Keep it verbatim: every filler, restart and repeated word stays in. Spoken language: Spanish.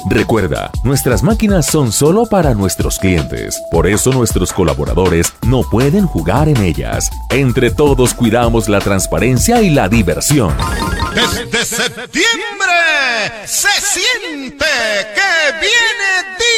Recuerda, nuestras máquinas son solo para nuestros clientes. Por eso nuestros colaboradores no pueden jugar en ellas. Entre todos cuidamos la transparencia y la diversión. Desde septiembre se siente que viene